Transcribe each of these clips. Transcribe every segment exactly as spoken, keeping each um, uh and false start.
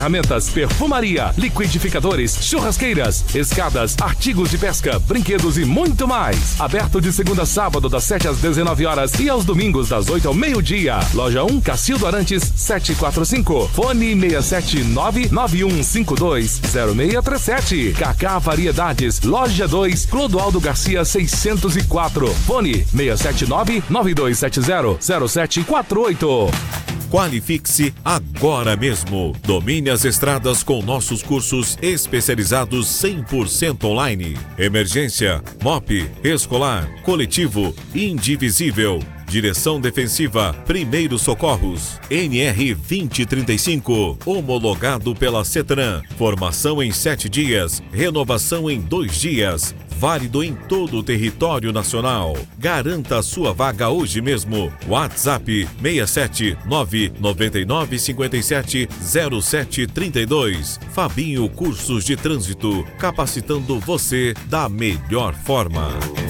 Ferramentas, perfumaria, liquidificadores, churrasqueiras, escadas, artigos de pesca, brinquedos e muito mais. Aberto de segunda a sábado, das sete às dezenove horas e aos domingos, das oito ao meio-dia. Loja um, Cacildo Arantes, setecentos e quarenta e cinco. Fone seis sete nove nove um cinco dois zero seis três sete. Cacá Variedades, Loja dois, Clodoaldo Garcia seiscentos e quatro. Fone seis sete nove nove dois sete zero zero sete quatro oito. Qualifique-se agora mesmo. Domine as estradas com nossos cursos especializados cem por cento online. Emergência, M O P, escolar, coletivo, indivisível. Direção Defensiva, Primeiros Socorros, N R vinte trinta e cinco, homologado pela CETRAN. Formação em sete dias, renovação em dois dias. Válido em todo o território nacional. Garanta a sua vaga hoje mesmo. WhatsApp seis sete nove nove nove cinco sete zero sete três dois. Fabinho Cursos de Trânsito, capacitando você da melhor forma.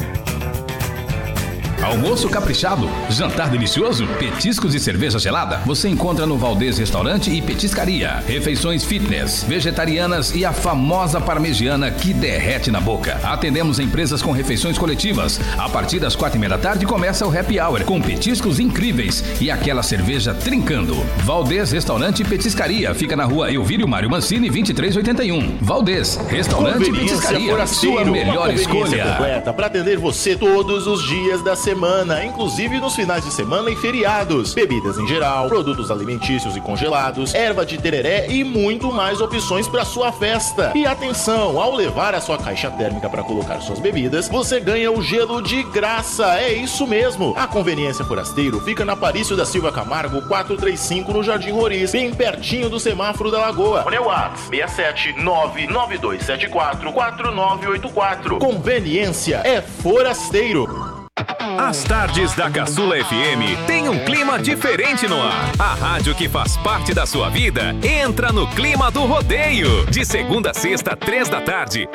Almoço caprichado, jantar delicioso, petiscos e cerveja gelada, você encontra no Valdez Restaurante e Petiscaria. Refeições fitness, vegetarianas e a famosa parmegiana que derrete na boca. Atendemos empresas com refeições coletivas. A partir das quatro e meia da tarde começa o happy hour com petiscos incríveis e aquela cerveja trincando. Valdez Restaurante e Petiscaria, fica na rua Elvírio Mário Mancini, vinte e três oitenta e um. Valdez Restaurante e Petiscaria, sua melhor escolha. Completa para atender você todos os dias da semana. Semana, inclusive nos finais de semana e feriados. Bebidas em geral, produtos alimentícios e congelados, erva de tereré e muito mais opções para sua festa. E atenção, ao levar a sua caixa térmica para colocar suas bebidas, você ganha o gelo de graça. É isso mesmo. A Conveniência Forasteiro fica na Parício da Silva Camargo quatrocentos e trinta e cinco, no Jardim Roriz, bem pertinho do semáforo da Lagoa. O WhatsApp seis sete nove nove dois sete quatro quatro nove oito quatro. Conveniência é Forasteiro. As tardes da Caçula F M tem um clima diferente no ar. A rádio que faz parte da sua vida entra no clima do rodeio. De segunda a sexta, três da tarde.